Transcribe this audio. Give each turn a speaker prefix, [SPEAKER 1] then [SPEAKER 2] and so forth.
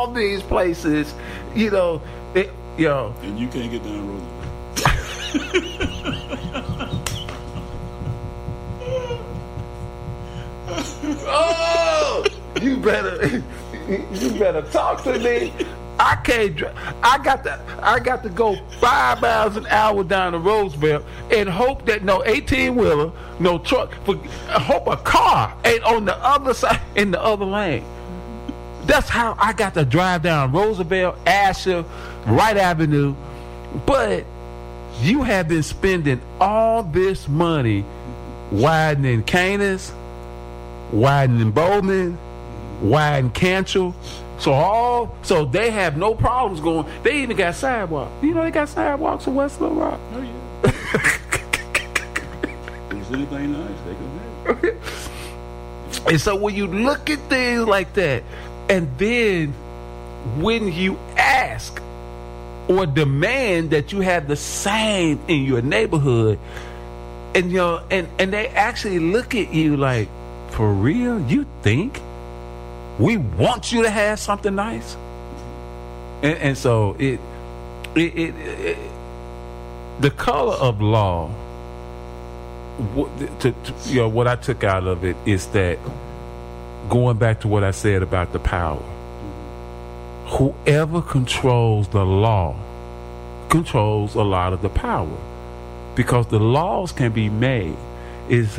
[SPEAKER 1] all these places, you know,
[SPEAKER 2] and you can't get down Roosevelt.
[SPEAKER 1] Oh, you better talk to me. I can't. I got to go 5 miles an hour down the Roosevelt and hope that no 18-wheeler, no truck, hope a car ain't on the other side in the other lane. That's how I got to drive down Roosevelt, Asher, Wright Avenue. But you have been spending all this money widening Canis, widening Bowman, widening Cantrell. So they have no problems going. They even got sidewalks. You know they got sidewalks in West Little Rock.
[SPEAKER 2] Oh yeah. Is anything nice they can have.
[SPEAKER 1] And so when you look at things like that, and then when you ask or demand that you have the same in your neighborhood, and and they actually look at you like, for real, you think we want you to have something nice? And so it the color of law, what I took out of it is that, going back to what I said about the power, whoever controls the law controls a lot of the power, because the laws can be made. Is